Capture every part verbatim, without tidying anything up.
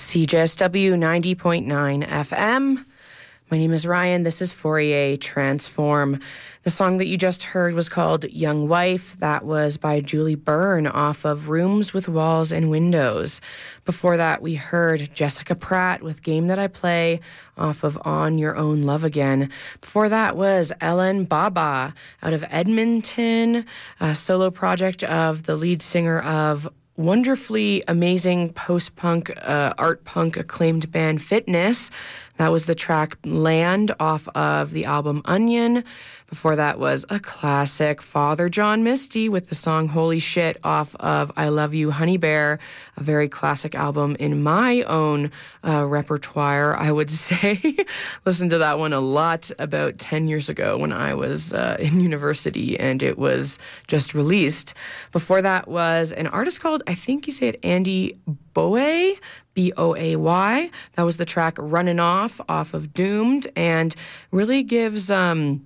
C J S W ninety point nine F M. My name is Ryan. This is Fourier Transform. The song that you just heard was called Young Wife. That was by Julie Byrne off of Rooms with Walls and Windows. Before that, we heard Jessica Pratt with Game That I Play off of On Your Own Love Again. Before that was Ellen Baba out of Edmonton, a solo project of the lead singer of wonderfully amazing post-punk, uh, art punk acclaimed band Fitness. That was the track Land off of the album Onion. Before that was a classic, Father John Misty with the song Holy Shit off of I Love You, Honey Bear, a very classic album in my own uh, repertoire, I would say. Listened to that one a lot about ten years ago when I was uh, in university and it was just released. Before that was an artist called, I think you say it, Andy Boay, B O A Y. That was the track Runnin' Off off of Doomed, and really gives um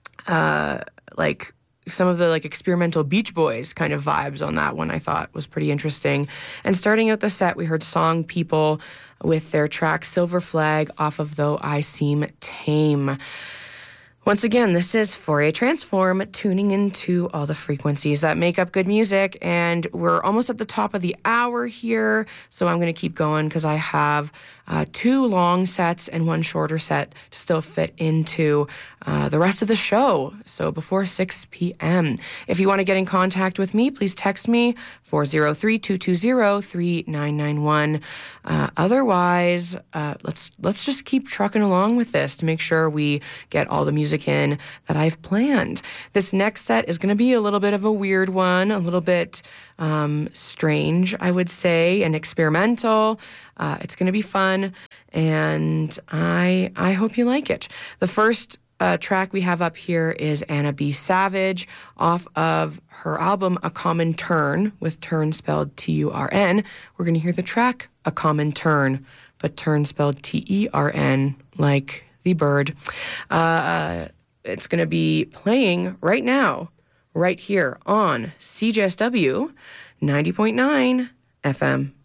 uh like some of the like experimental Beach Boys kind of vibes on that one. I thought was pretty interesting. And starting out the set, we heard Song People with their track Silver Flag off of Though I Seem Tame. Once again, this is Fourier Transform, tuning into all the frequencies that make up good music, and we're almost at the top of the hour here, so I'm going to keep going because I have uh, two long sets and one shorter set to still fit into uh, the rest of the show, so before six p.m. If you want to get in contact with me, please text me, four oh three, two two zero, three nine nine one. Uh, otherwise, uh, let's let's just keep trucking along with this to make sure we get all the music in that I've planned. This next set is going to be a little bit of a weird one, a little bit um, strange, I would say, and experimental. Uh, it's going to be fun, and I I hope you like it. The first uh, track we have up here is Anna B. Savage off of her album A Common Turn, with turn spelled T U R N. We're going to hear the track A Common Turn, but turn spelled T E R N, like the bird. Uh, it's going to be playing right now, right here on C J S W ninety point nine F M.